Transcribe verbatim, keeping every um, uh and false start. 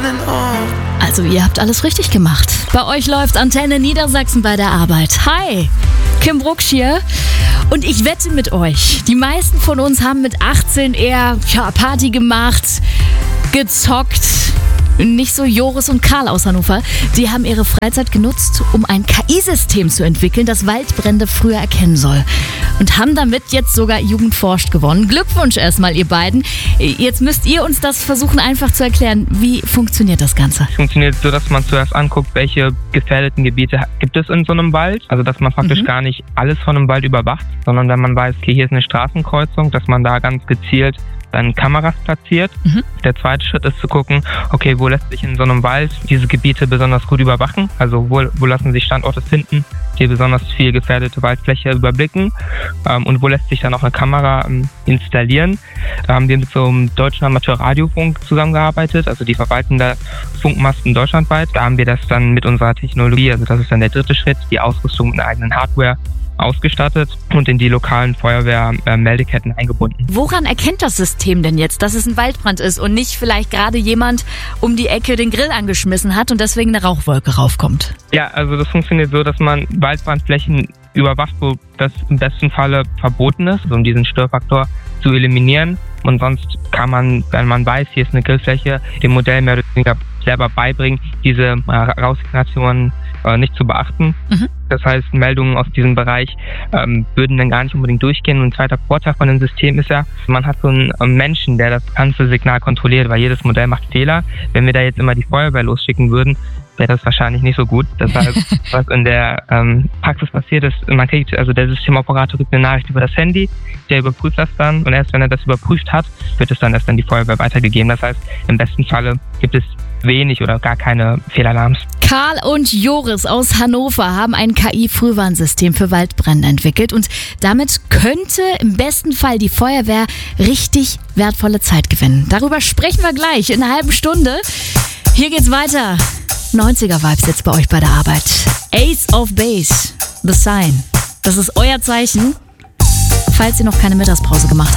Also ihr habt alles richtig gemacht. Bei euch läuft Antenne Niedersachsen bei der Arbeit. Hi, Kim Brucksch hier. Und ich wette mit euch, die meisten von uns haben mit achtzehn eher ja, Party gemacht, gezockt. Nicht so Joris und Karl aus Hannover. Die haben ihre Freizeit genutzt, um ein K I-System zu entwickeln, das Waldbrände früher erkennen soll. Und haben damit jetzt sogar Jugend forscht gewonnen. Glückwunsch erstmal, ihr beiden. Jetzt müsst ihr uns das versuchen einfach zu erklären. Wie funktioniert das Ganze? Es funktioniert so, dass man zuerst anguckt, welche gefährdeten Gebiete gibt es in so einem Wald. Also dass man praktisch mhm. gar nicht alles von einem Wald überwacht, sondern wenn man weiß, okay, hier ist eine Straßenkreuzung, dass man da ganz gezielt dann Kameras platziert. Mhm. Der zweite Schritt ist zu gucken, okay, wo lässt sich in so einem Wald diese Gebiete besonders gut überwachen? Also wo, wo lassen sich Standorte finden, die besonders viel gefährdete Waldfläche überblicken? Ähm, und wo lässt sich dann auch eine Kamera ähm, installieren? Da haben wir mit so einem deutschen Amateurradiofunk zusammengearbeitet, also die verwalten da Funkmasten deutschlandweit. Da haben wir das dann mit unserer Technologie, also das ist dann der dritte Schritt, die Ausrüstung mit einer eigenen Hardware ausgestattet und in die lokalen Feuerwehr-Meldeketten eingebunden. Woran erkennt das System denn jetzt, dass es ein Waldbrand ist und nicht vielleicht gerade jemand um die Ecke den Grill angeschmissen hat und deswegen eine Rauchwolke raufkommt? Ja, also das funktioniert so, dass man Waldbrandflächen überwacht, wo das im besten Falle verboten ist, also um diesen Störfaktor zu eliminieren. Und sonst kann man, wenn man weiß, hier ist eine Grillfläche, dem Modell mehr oder weniger selber beibringen, diese äh, Rauchsignationen äh, nicht zu beachten. Mhm. Das heißt, Meldungen aus diesem Bereich ähm, würden dann gar nicht unbedingt durchgehen. Und ein zweiter Vorteil von dem System ist ja, man hat so einen ähm, Menschen, der das ganze Signal kontrolliert, weil jedes Modell macht Fehler. Wenn wir da jetzt immer die Feuerwehr losschicken würden, wäre das wahrscheinlich nicht so gut. Deshalb, was in der ähm, Praxis passiert ist, man kriegt, also der Systemoperator kriegt eine Nachricht über das Handy, der überprüft das dann und erst wenn er das überprüft hat, wird es dann erst an die Feuerwehr weitergegeben. Das heißt, im besten Falle gibt es wenig oder gar keine Fehlalarms. Karl und Joris aus Hannover haben ein K I-Frühwarnsystem für Waldbrände entwickelt und damit könnte im besten Fall die Feuerwehr richtig wertvolle Zeit gewinnen. Darüber sprechen wir gleich in einer halben Stunde. Hier geht's weiter. neunziger-Vibes jetzt bei euch bei der Arbeit. Ace of Base, The Sign. Das ist euer Zeichen, falls ihr noch keine Mittagspause gemacht habt.